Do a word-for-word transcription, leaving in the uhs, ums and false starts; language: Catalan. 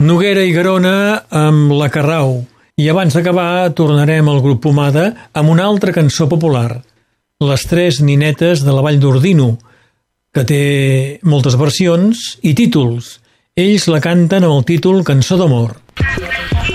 Noguera i Garona amb La Carrau. I abans d'acabar tornarem al grup Pomada amb una altra cançó popular, Les tres ninetes de la Vall d'Ordino, que té moltes versions i títols. Ells la canten amb el títol Cançó d'amor.